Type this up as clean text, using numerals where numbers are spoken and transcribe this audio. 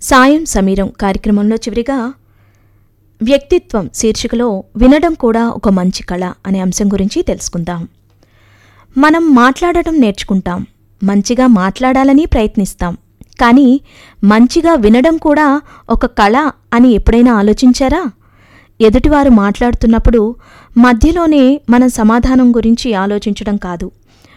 సాయం సమీరం కార్యక్రమంలో చివరిగా వ్యక్తిత్వం శీర్షికలో వినడం కూడా ఒక మంచి కళ అనే అంశం గురించి తెలుసుకుందాం. మనం మాట్లాడటం నేర్చుకుంటాం, మంచిగా మాట్లాడాలని ప్రయత్నిస్తాం. కానీ మంచిగా వినడం కూడా ఒక కళ అని ఎప్పుడైనా ఆలోచించారా? ఎదుటివారు మాట్లాడుతున్నప్పుడు మధ్యలోనే మనం సమాధానం గురించి ఆలోచించడం కాదు,